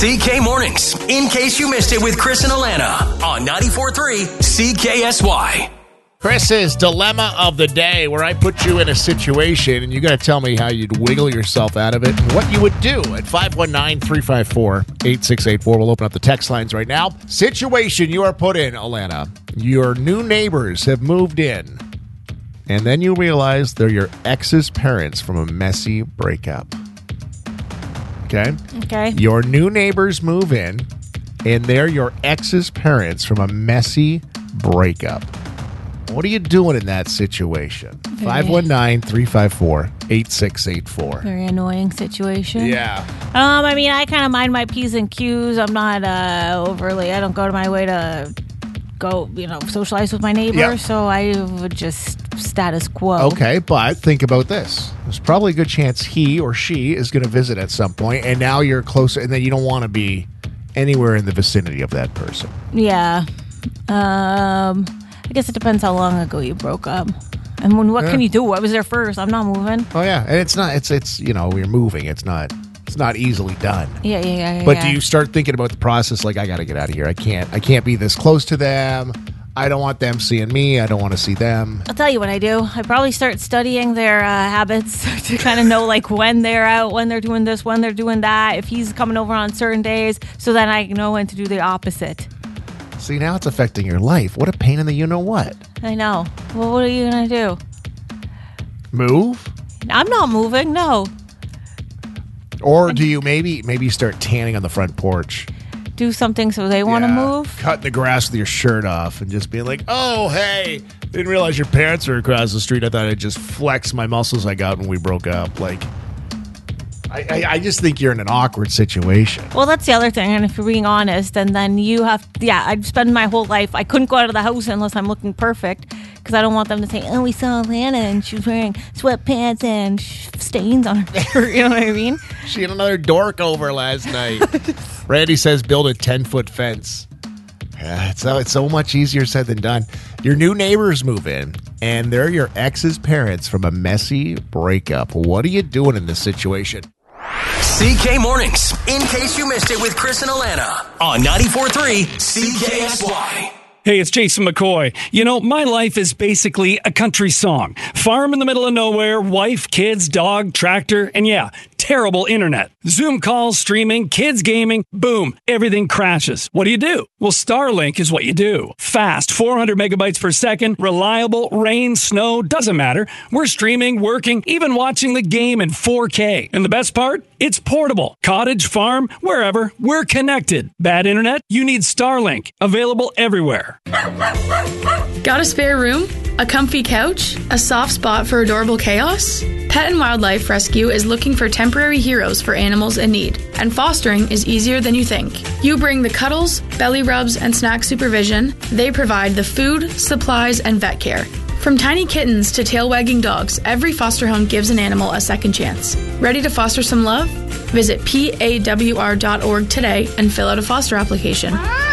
CK Mornings, in case you missed it with Chris and Alana on 94.3 CKSY. Chris's Dilemma of the Day, where I put you in a situation and you got to tell me how you'd wiggle yourself out of it and what you would do at 519-354-8684. We'll open up the text lines right now. Situation you are put in, Alana. Your new neighbors have moved in, and then you realize they're your ex's parents from a messy breakup. Okay? Your new neighbors move in, and they're your ex's parents from a messy breakup. What are you doing in that situation? 519-354-8684. Very annoying situation. Yeah. I mean, I kind of mind my P's and Q's. I'm not overly, I don't go to my way to go, socialize with my neighbor. Yep. So I would just status quo. Okay, but think about this. There's probably a good chance he or she is going to visit at some point, and now you're closer, and then you don't want to be anywhere in the vicinity of that person. Yeah. I guess it depends how long ago you broke up. And what can you do? I was there first. I'm not moving. Oh, yeah. And it's not, it's we're moving. It's not easily done. Yeah. But do you start thinking about the process like, I got to get out of here. I can't be this close to them. I don't want them seeing me. I don't want to see them. I'll tell you what I do. I probably start studying their habits to kind of know like when they're out, when they're doing this, when they're doing that, if he's coming over on certain days, so then I know when to do the opposite. See, now it's affecting your life. What a pain in the you-know-what. I know. Well, what are you going to do? Move? I'm not moving, no. Or do you maybe start tanning on the front porch? Do something so they want to move? Cutting the grass with your shirt off and just being like, oh, hey, didn't realize your parents were across the street. I thought I'd just flex my muscles I got when we broke up. Like, I just think you're in an awkward situation. Well, that's the other thing. And if you're being honest, and then you have, I'd spend my whole life, I couldn't go out of the house unless I'm looking perfect, because I don't want them to say, oh, we saw Alana and she was wearing sweatpants and stains on her shirt. You know what I mean? She had another dork over last night. Randy says build a 10-foot fence. Yeah, it's so much easier said than done. Your new neighbors move in, and they're your ex's parents from a messy breakup. What are you doing in this situation? CK Mornings, in case you missed it with Chris and Alana on 94.3 CKSY. Hey, it's Jason McCoy. My life is basically a country song. Farm in the middle of nowhere, wife, kids, dog, tractor, and terrible internet. Zoom calls, streaming, kids gaming, boom, everything crashes. What do? Well, Starlink is what you do. Fast, 400 megabytes per second, reliable, rain, snow, doesn't matter. We're streaming, working, even watching the game in 4K. And the best part? It's portable. Cottage, farm, wherever, we're connected. Bad internet? You need Starlink. Available everywhere. Got a spare room? A comfy couch? A soft spot for adorable chaos? Pet and Wildlife Rescue is looking for temporary heroes for animals in need, and fostering is easier than you think. You bring the cuddles, belly rubs, and snack supervision. They provide the food, supplies, and vet care. From tiny kittens to tail-wagging dogs, every foster home gives an animal a second chance. Ready to foster some love? Visit pawr.org today and fill out a foster application.